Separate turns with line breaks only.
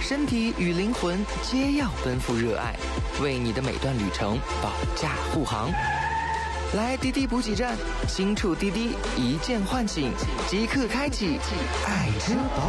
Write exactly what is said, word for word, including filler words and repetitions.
身体与灵魂皆要奔赴热爱，为你的每段旅程保驾护航。来滴滴补给站，轻触滴滴，一键唤醒，即刻开启爱之宝。